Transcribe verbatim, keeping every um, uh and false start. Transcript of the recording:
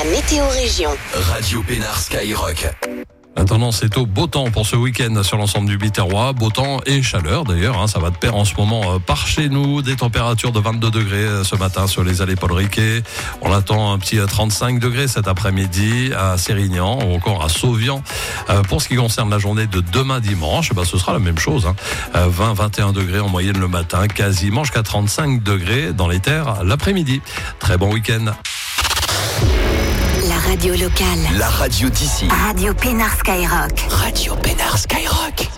la météo région. Radio Pénard Skyrock. La tendance est au beau temps pour ce week-end sur l'ensemble du Biterrois. Beau temps et chaleur d'ailleurs, hein, ça va de pair en ce moment euh, par chez nous. Des températures de vingt-deux degrés euh, ce matin sur les allées Paul Riquet. On attend un petit euh, trente-cinq degrés cet après-midi à Sérignan ou encore à Sauvian. Euh, pour ce qui concerne la journée de demain dimanche, bah, ce sera la même chose. Hein. Euh, vingt à vingt et un degrés en moyenne le matin, quasiment jusqu'à trente-cinq degrés dans les terres l'après-midi. Très bon week-end. La radio locale. La radio d'ici. Radio Pénard Skyrock. Radio Pénard Skyrock.